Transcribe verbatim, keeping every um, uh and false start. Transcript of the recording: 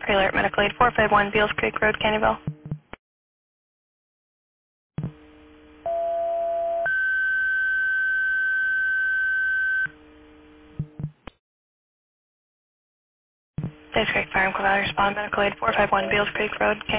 Pre-alert Medical Aid four five one Beals Creek Road, Caneyville. Dave's Creek Fire and Valley Respond Medical Aid four five one Beals Creek Road, Caneyville.